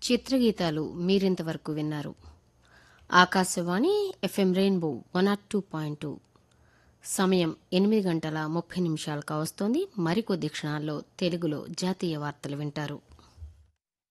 చిత్రగీతాలు మీరింతవరకు విన్నారు. Akashvani FM rainbow 102.2. సమయం 8 గంటల 30 నిమిషాలు కావస్తోంది. మరికొద్ది క్షణాల్లో తెలుగులో జాతీయ వార్తలు వింటారు.